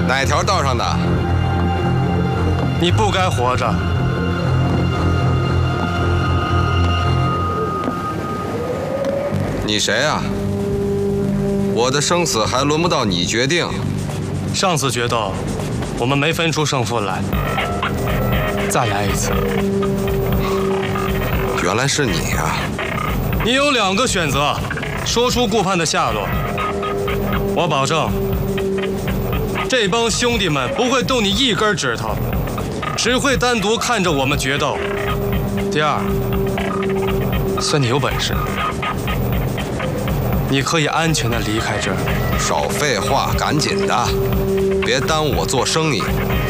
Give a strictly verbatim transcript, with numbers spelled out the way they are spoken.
哪条道上的？ 你不该活着。 你谁啊？我的生死还轮不到你决定。 上次决斗，我们没分出胜负来。再来一次。 原来是你啊！ 你有两个选择，说出顾盼的下落。我保证，这帮兄弟们不会动你一根指头，只会单独看着我们决斗。第二，算你有本事，你可以安全地离开这儿。 少废话，赶紧的，别耽误我做生意。